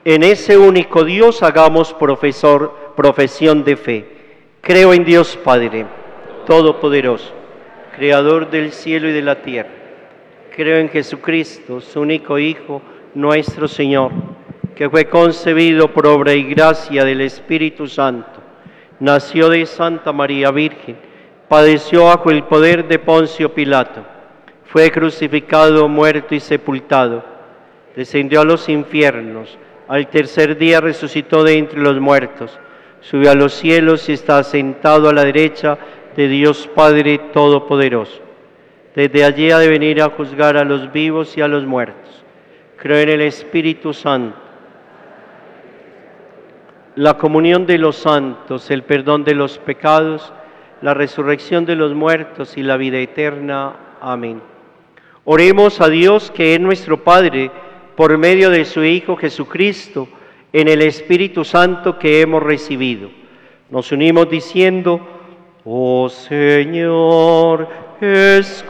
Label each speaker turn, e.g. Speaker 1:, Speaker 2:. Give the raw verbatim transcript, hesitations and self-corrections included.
Speaker 1: En ese único Dios hagamos profesor, profesión de fe. Creo en Dios Padre, Todopoderoso, Creador del cielo y de la tierra. Creo en Jesucristo, su único Hijo, nuestro Señor, que fue concebido por obra y gracia del Espíritu Santo. Nació de Santa María Virgen, padeció bajo el poder de Poncio Pilato, fue crucificado, muerto y sepultado, descendió a los infiernos, al tercer día resucitó de entre los muertos, subió a los cielos y está sentado a la derecha de Dios Padre Todopoderoso. Desde allí ha de venir a juzgar a los vivos y a los muertos. Creo en el Espíritu Santo, la comunión de los santos, el perdón de los pecados, la resurrección de los muertos y la vida eterna. Amén. Oremos a Dios, que es nuestro Padre, por medio de su Hijo Jesucristo, en el Espíritu Santo que hemos recibido. Nos unimos diciendo: oh Señor, escucha